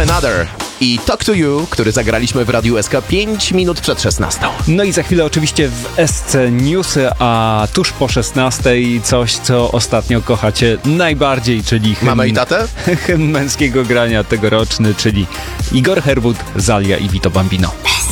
Another i Talk to You, który zagraliśmy w Radiu SK 5 minut przed 16. No i za chwilę oczywiście w SC Newsy, a tuż po 16 coś, co ostatnio kochacie najbardziej, czyli Mamę i tatę? Hymn męskiego grania tegoroczny, czyli Igor Herwód, Zalia i Vito Bambino.